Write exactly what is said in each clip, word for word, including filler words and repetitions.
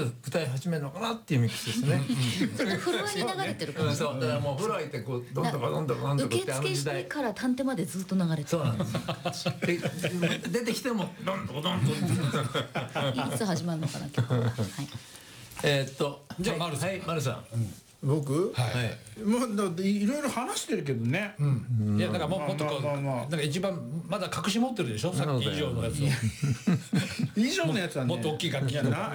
歌い始めるのかなっていうミックスですね。 それがフロアに流れてる感じ。 そうだからもうフロア行ってこうどんどこどんどこどんどこってあの受付時代してから探偵までずっと流れてる。 そうなんですで出てきてもどんどこどんどこいつ始まるのかな曲は。はい。 えーっとじゃあ丸さんはい丸さん僕、 はいもうだっていろいろ話してるけどね、 いやだからもうもっとこうまあまあまあなんか一番まだ隠し持ってるでしょ、さっき以上のやつを。 以上のやつはねもっと大きい楽器いやな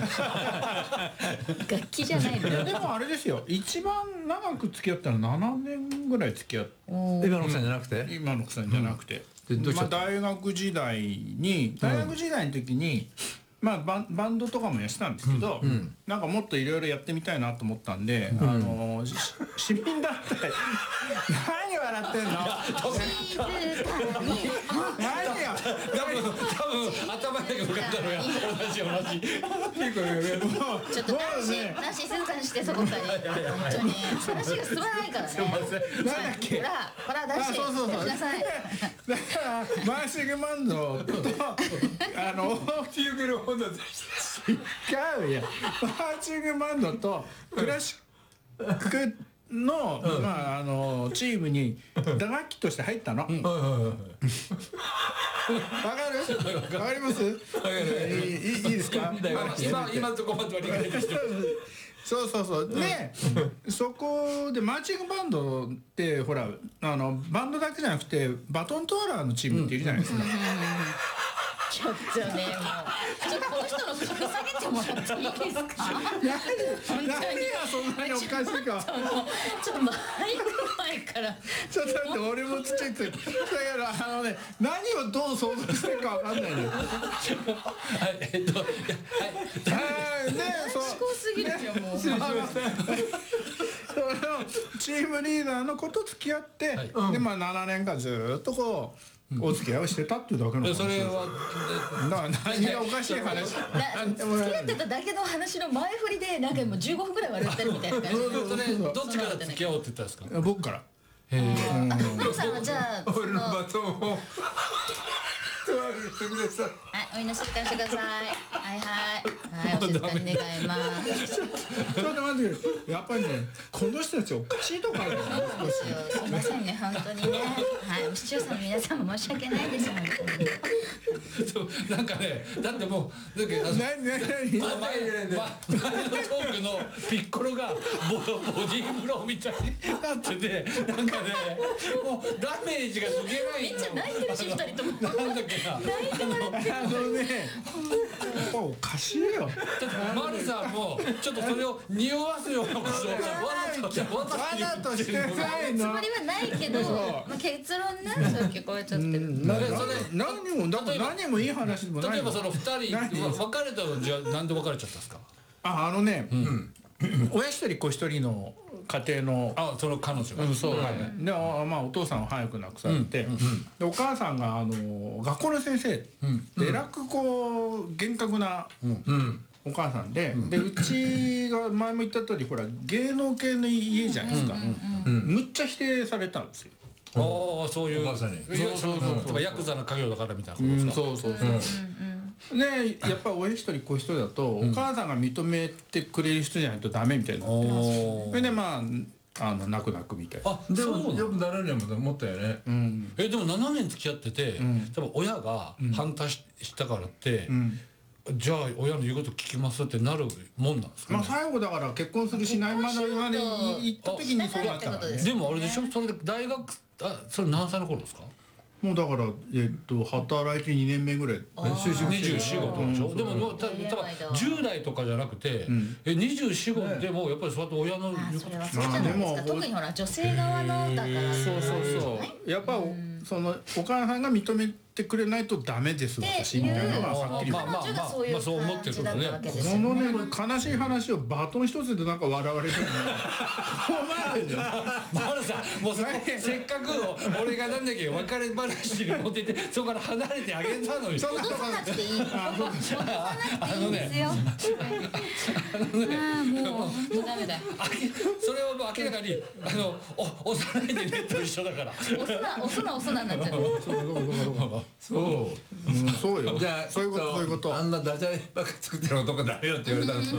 楽器じゃないのいやでもあれですよ、一番長く付き合ったのはななねんぐらい付き合って今の奥さんじゃなくて今の奥さんじゃなくて、まあ、 でどうしちゃった大学時代に大学時代の時に、まあ、バンバンドとかもやってたんですけど、なんかもっといろいろやってみたいなと思ったんで、あのし市民団体何笑ってんの何よ多分多分頭だけ浮かんだのが同じ同じ。 ちょっと男子男子静かにしてそこから本当に話が進まないからね。 なんだっけほらほら男子あそうそうそうやりなさい。 だからマーシングバンドとあのオーティーグルホンド違うよマーチングバンドとクラシックの、まああのチームに打楽器として入ったの。わかる？わかります？いいいいですか？ 今今のところまでは理解できてる。 そうそうそうでそこでマーチングバンドってほらあのバンドだけじゃなくてバトントワラーのチームっているじゃないですか。 ちょっとねもうちょっとこの人の口下げてもらっていいですか？ 何がそんなにおかしいか。 ちょっとマイク前からちょっと待って俺もつけてだからあのね何をどう想像してるかわかんないのよ。 はいえっとはいはいでそう思考すぎるよもう。 そのチームリーダーの子と付き合ってでまあななねんかんずっとこうお付き合いをしてたっていうだけの話。 それはだから何がおかしい話。 な付き合ってただけの話の前振りでなんかもうじゅうごふんぐらい笑ってるみたいな感じ。 それどっちから付き合おうって言ったんですか？ 僕から。 奥さんはじゃあその俺のバトンを取られてください。 はい、お祈り静かにしてください。はいはいはい、お静かに願います。 ちょっと待ってやっぱりねこの人たちおかしいとこあるよね少し。 すいませんね本当にね。はい、視聴者の皆さんも申し訳ないです本当に。 そうなんかねだってもうだけど何何何前前前のトークのピッコロがボボディーブローみたいになっててなんかねもうダメージが抜けないの。 めっちゃ泣いてるし二人とも。 なんだっけな。 泣いて笑ってる。 あのねやっぱおかしいよ。 だってマルさんもちょっとそれを匂わすようなことをわざとわざわざとしてるないの。 つもりはないけど、まあ結論ね、そう聞こえちゃってる。 なそれ何もだから何もいい話でもない例えばそのふたり何別れたのじゃあなんで別れちゃったんですか？ ああのね親一人子一人の家庭のあその彼女がうんそうであまあお父さんを早く亡くされてでお母さんがあの学校の先生でえらくこう厳格なお母さんででうちが前も言った通りほら芸能系の家じゃないですかむっちゃ否定されたんですよ。 ああそういうお母さんにそうそうそうとかヤクザの家業だからみたいなことうんですか？ そうそうそうでやっぱり親一人子一人だとお母さんが認めてくれる人じゃないとダメみたいになってるんですよ。それでまああの泣く泣くみたいな。 あでそうなのもよくなられるも思ったよね。 えでもななねん付き合ってて多分親が反対ししたからってじゃあ親の言うこと聞きますってなるもんなんですかね？ まあ最後だから結婚するしないまでまで行った時にそうなったからね。 でもあれでしょそれで大学あそれ何歳の頃ですか？ もうだからえっと働いてにねんめぐらい就職にじゅうよん、ごでしょ。でももうた多分じゅう代とかじゃなくてえにじゅうよん、ごでもやっぱりそうやって親の言うこと聞く。 そうじゃないですか。特にほら女性側のだから。 そうそうそうやっぱそのお母さんが認めてくれないとダメです私みたいなのがはっきり。 まあまあまあまあそう思ってるけどね。 このね悲しい話をバトン一つでなんか笑われてるの困るんだよ。 マルさんもうそれせっかく俺がなんだっけ別れ話に持ってってそこから離れてあげたのに。 そう戻さなくていい。戻さなくていいんですよ。ああもう本当ダメだ。 あけそれはもう明らかにあのお押さないでねと一緒だから。 押すな押すな押すなになっちゃう。 そう。 うんそうよ。 じゃあそういうことそういうこと。 あんなダジャレばっか作ってる男ダメよって言われたんですよ。